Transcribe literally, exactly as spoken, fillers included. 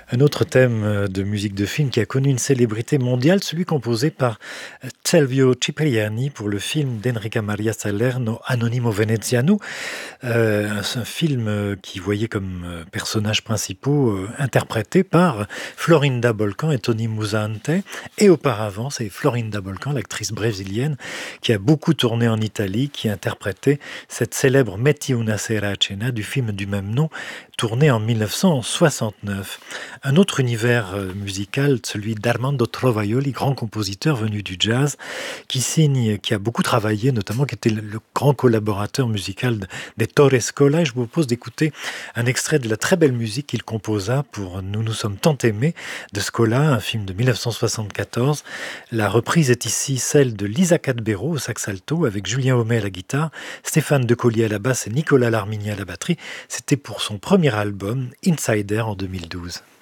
Un autre thème euh, de musique de film qui a connu une célébrité mondiale, celui composé par euh, Silvio Cipriani pour le film d'Enrica Maria Salerno, Anonimo Veneziano. Euh, c'est un film euh, qui voyait comme euh, personnages principaux euh, interprétés par Florinda Bolkan et Tony Musante. Et auparavant, c'est Florinda Bolkan, l'actrice brésilienne, qui a beaucoup tourné en Italie, qui interprétait cette célèbre Metti una sera a cena du film du même nom, tourné en mille neuf cent soixante-neuf. Un autre univers euh, musical, celui d'Armando Trovaioli, grand compositeur venu du jazz, qui signe, qui a beaucoup travaillé, notamment qui était le, le grand collaborateur musical de- des Torre Scola. Et je vous propose d'écouter un extrait de la très belle musique qu'il composa pour Nous nous sommes tant aimés de Scola, un film de mille neuf cent soixante-quatorze. La reprise est ici celle de Lisa Cadbero au sax alto, avec Julien Aumet à la guitare, Stéphane Decollier à la basse et Nicolas Larmigny à la batterie. C'était pour son premier album, Insider, en deux mille douze.